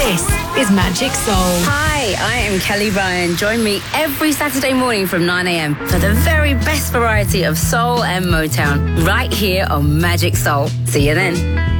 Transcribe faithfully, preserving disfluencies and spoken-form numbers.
This is Magic Soul. Hi, I am Kelly Ryan. Join me every Saturday morning from nine a.m. for the very best variety of soul and Motown right here on Magic Soul. See you then.